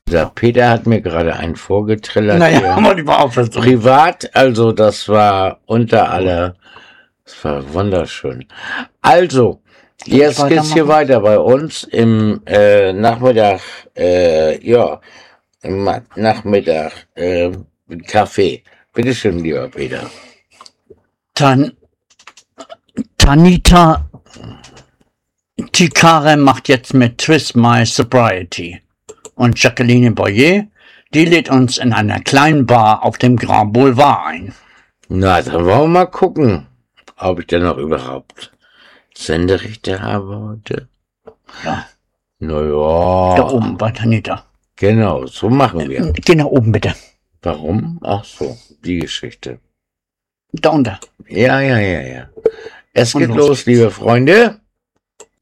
Der Peter hat mir gerade einen vorgetrillert. Naja, aber die war auch versucht. Privat, also das war unter aller, das war wunderschön. Also, jetzt geht's hier weiter bei uns im Nachmittag, im Nachmittag Kaffee. Bitte schön, lieber Peter. Tanita Tikare macht jetzt mit Twist My Sobriety. Und Jacqueline Boyer, die lädt uns in einer kleinen Bar auf dem Grand Boulevard ein. Na, dann wollen wir mal gucken, ob ich denn noch überhaupt Senderechte habe heute. Ja. Naja. Da oben bei Tanita. Genau, so machen wir. Geh nach oben, bitte. Warum? Ach so, die Geschichte. Da unter. Ja. Es geht los, liebe Freunde.